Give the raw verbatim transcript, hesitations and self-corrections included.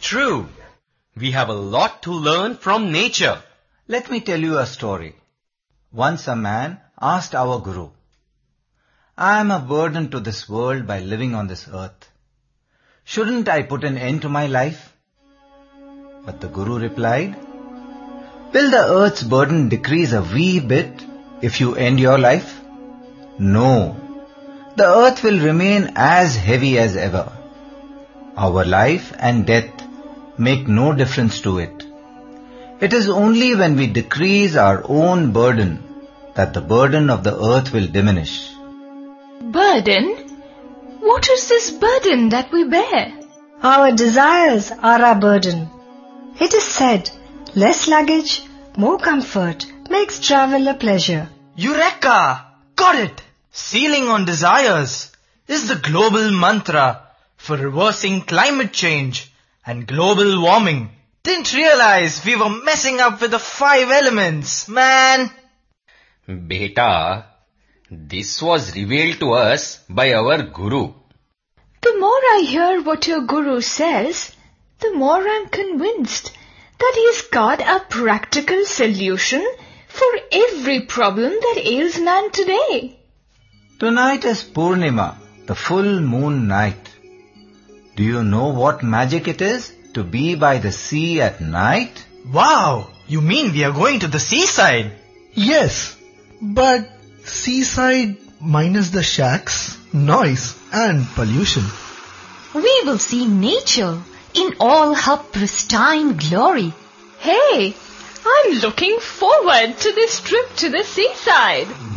true. We have a lot to learn from nature. Let me tell you a story. Once a man asked our Guru, I am a burden to this world by living on this earth. Shouldn't I put an end to my life? But the Guru replied, will the earth's burden decrease a wee bit if you end your life? No, the earth will remain as heavy as ever. Our life and death make no difference to it. It is only when we decrease our own burden that the burden of the earth will diminish. Burden? What is this burden that we bear? Our desires are our burden. It is said, less luggage, more comfort makes travel a pleasure. Eureka! Got it! Sealing on desires is the global mantra for reversing climate change and global warming. Didn't realize we were messing up with the five elements, man. Beta, this was revealed to us by our Guru. The more I hear what your Guru says, the more I'm convinced that he's got a practical solution for every problem that ails man today. Tonight is Purnima, the full moon night. Do you know what magic it is to be by the sea at night? Wow! You mean we are going to the seaside? Yes, but seaside minus the shacks, noise and pollution. We will see nature in all her pristine glory. Hey, I'm looking forward to this trip to the seaside.